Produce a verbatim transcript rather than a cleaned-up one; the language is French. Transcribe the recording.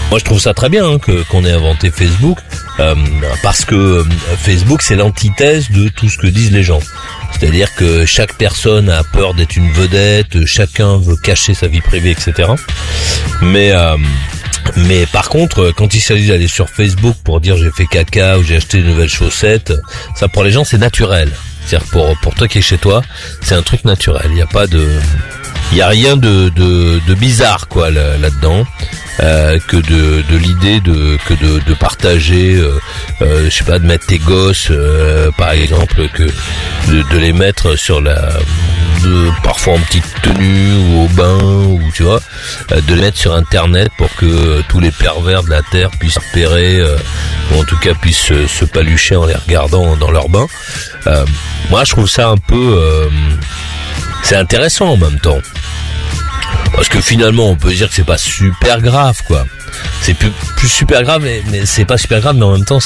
Moi, je trouve ça très bien hein, que qu'on ait inventé Facebook, euh, parce que euh, Facebook, c'est l'antithèse de tout ce que disent les gens. C'est-à-dire que chaque personne a peur d'être une vedette, chacun veut cacher sa vie privée, et cetera. Mais euh, mais par contre, quand il s'agit d'aller sur Facebook pour dire j'ai fait caca ou j'ai acheté de nouvelles chaussettes, ça pour les gens c'est naturel. C'est-à-dire pour pour toi qui es chez toi, c'est un truc naturel. Il y a pas de il y a rien de de, de bizarre quoi là, là-dedans. Euh, que de, de l'idée de que de, de partager, euh, euh, je sais pas, de mettre tes gosses, euh, par exemple, que de, de les mettre sur la, de, parfois en petite tenue ou au bain, ou tu vois, euh, de les mettre sur Internet pour que euh, tous les pervers de la terre puissent repérer, euh, ou en tout cas puissent se, se palucher en les regardant dans leur bain. Euh, moi, je trouve ça un peu, euh, c'est intéressant en même temps. Parce que finalement, on peut dire que c'est pas super grave, quoi. C'est plus, plus super grave, mais, mais c'est pas super grave, mais en même temps,